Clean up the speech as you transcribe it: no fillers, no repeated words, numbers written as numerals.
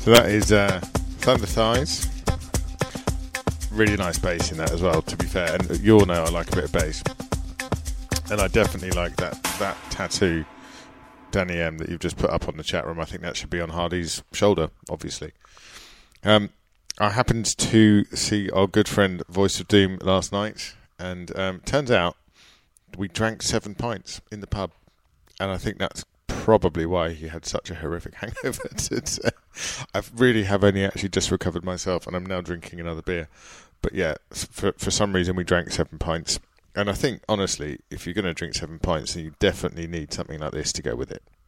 So that is Thunder Thighs. Really nice bass in that as well, to be fair. And you all know I like a bit of bass. And I definitely like that tattoo, Danny M, that you've just put up on the chat room. I think that should be on Hardy's shoulder, obviously. I happened to see our good friend Voice of Doom last night, and turns out we drank 7 pints in the pub. And I think that's probably why he had such a horrific hangover. I really have only actually just recovered myself, and I'm now drinking another beer. But yeah, for some reason we drank 7 pints. And I think, honestly, if you're going to drink 7 pints, then you definitely need something like this to go with it.